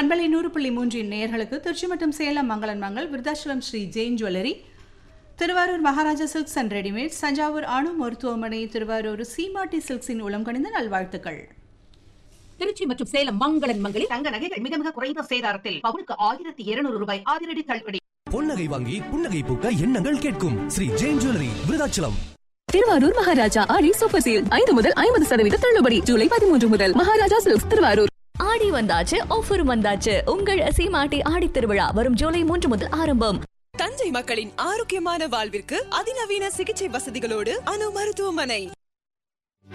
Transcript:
பண்பலை 100.3 நேயர்களுக்கு திருச்சி மற்றும் சேலம் மங்களன் Mangal, Virudhachalam Sri Jain jewellery, Thiruvarur Maharaja silks and readymade, Thanjavur அணு மருத்துவமனை, திருவாரூர் சீமாட்டி சில்க்ஸின் உளம் கணிந்த நல்வாழ்த்துக்கள். திருச்சி மற்றும் சேலம் மங்களன் மங்களில் தங்க நகைகள் மிக மிக குறைந்த சேதாரத்தில் பவுனுக்கு 1200 ரூபாய் அதிரடி தள்ளுபடி. பொன்னகை வாங்கி புன்னகை பூக்க எண்ணங்கள் கேட்கும் ஸ்ரீ ஜெயின் ஜுவல்லரி, விருதாச்சலம். திருவாரூர் மகாராஜா ஆடி சூப்பர் சேல் 5 முதல் 50% தள்ளுபடி. ஜூலை 13 முதல் மகாராஜா சில்க்ஸ், திருவாரூர். ஆடி வந்தாச்சு, ஆஃபர் வந்தாச்சு. உங்கள் சீமாட்டி ஆடி திருவிழா வரும் ஜூலை 3 முதல் ஆரம்பம். தஞ்சை மக்களின் ஆரோக்கியமான வாழ்விற்கு அதிநவீன சிகிச்சை வசதிகளோடு அணு மருத்துவமனை.